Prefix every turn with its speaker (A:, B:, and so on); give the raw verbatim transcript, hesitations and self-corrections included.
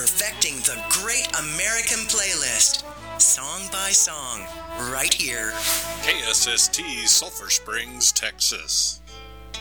A: perfecting the great American playlist, song by song, right here.
B: K S S T, Sulphur Springs, Texas.